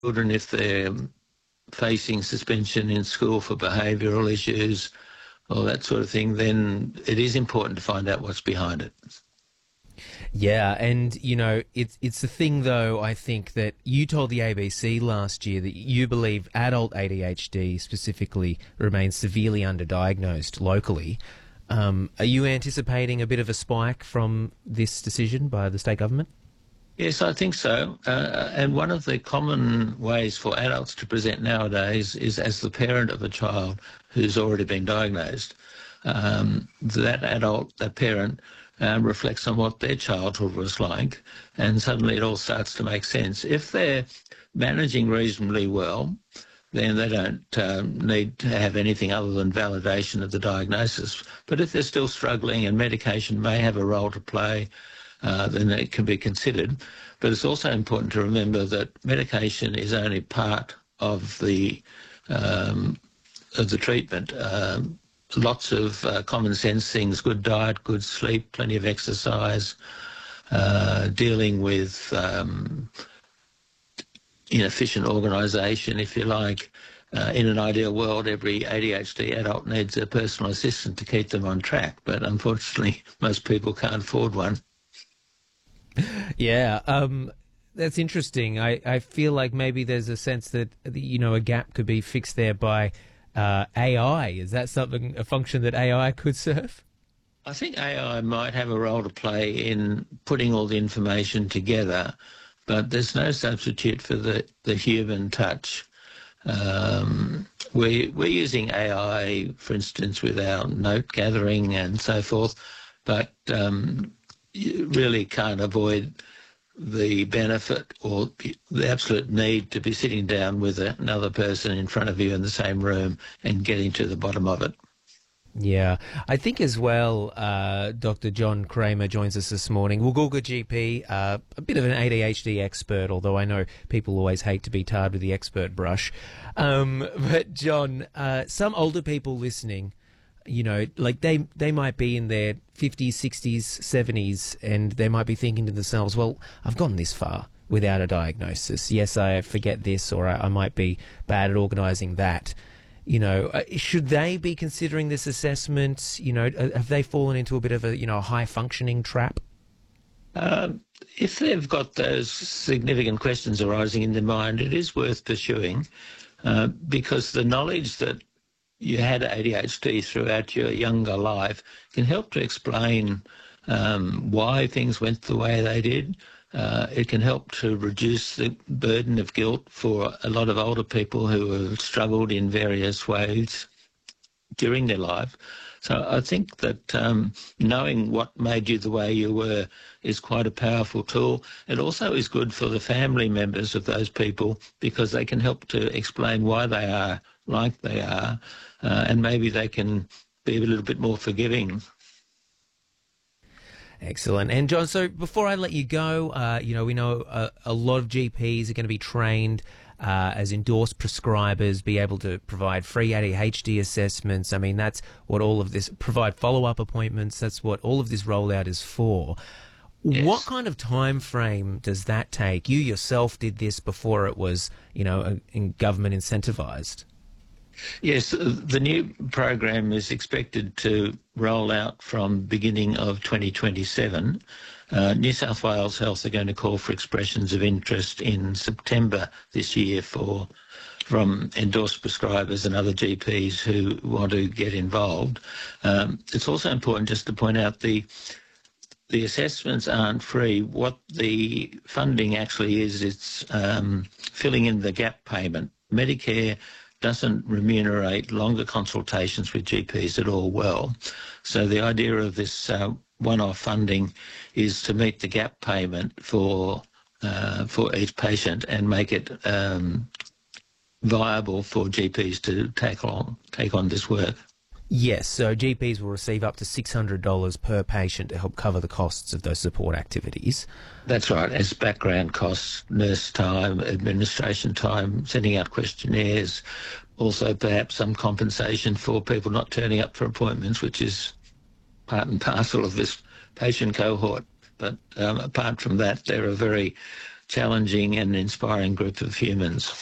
children, if they're facing suspension in school for behavioural issues or that sort of thing, then it is important to find out what's behind it. Yeah, and it's the thing though. I think that you told the ABC last year that you believe adult ADHD specifically remains severely underdiagnosed locally. Are you anticipating a bit of a spike from this decision by the state government? Yes, I think so. And one of the common ways for adults to present nowadays is as the parent of a child who's already been diagnosed. That adult, that parent, reflects on what their childhood was like, and suddenly it all starts to make sense. If they're managing reasonably well, then they don't need to have anything other than validation of the diagnosis. But if they're still struggling and medication may have a role to play, then it can be considered. But it's also important to remember that medication is only part of the treatment. Lots of common sense things, good diet, good sleep, plenty of exercise, dealing with inefficient organisation, if you like. In an ideal world, every ADHD adult needs a personal assistant to keep them on track, but unfortunately most people can't afford one. Yeah, that's interesting. I feel like maybe there's a sense that, a gap could be fixed there by AI. Is that a function that AI could serve? I think AI might have a role to play in putting all the information together, but there's no substitute for the human touch. We're using AI, for instance, with our note gathering and so forth, but you really can't avoid the benefit or the absolute need to be sitting down with another person in front of you in the same room and getting to the bottom of it. Yeah, I think as well, Dr. John Kramer joins us this morning. Woolgoolga GP, a bit of an ADHD expert, although I know people always hate to be tarred with the expert brush. But John, some older people listening, like they might be in their 50s, 60s, 70s, and they might be thinking to themselves, well, I've gone this far without a diagnosis. Yes, I forget this, or I might be bad at organising that. Should they be considering this assessment? Have they fallen into a bit of a high functioning trap? If they've got those significant questions arising in their mind, it is worth pursuing because the knowledge that you had ADHD throughout your younger life can help to explain why things went the way they did. It can help to reduce the burden of guilt for a lot of older people who have struggled in various ways during their life. So I think that knowing what made you the way you were is quite a powerful tool. It also is good for the family members of those people because they can help to explain why they are like they are, and maybe they can be a little bit more forgiving. Excellent. And John, so before I let you go, we know a lot of GPs are going to be trained as endorsed prescribers, be able to provide free ADHD assessments. I mean, that's what all of this, provide follow-up appointments, that's what all of this rollout is for. Yes. What kind of time frame does that take? You yourself did this before it was, government incentivised. Yes, the new program is expected to roll out from beginning of 2027. New South Wales Health are going to call for expressions of interest in September this year from endorsed prescribers and other GPs who want to get involved. It's also important just to point out the assessments aren't free. What the funding actually is, it's filling in the gap payment. Medicare doesn't remunerate longer consultations with GPs at all well. So the idea of this one-off funding is to meet the gap payment for each patient and make it viable for GPs to take on this work. Yes, so GPs will receive up to $600 per patient to help cover the costs of those support activities. That's right, as background costs, nurse time, administration time, sending out questionnaires, also perhaps some compensation for people not turning up for appointments, which is part and parcel of this patient cohort. But apart from that, they're a very challenging and inspiring group of humans.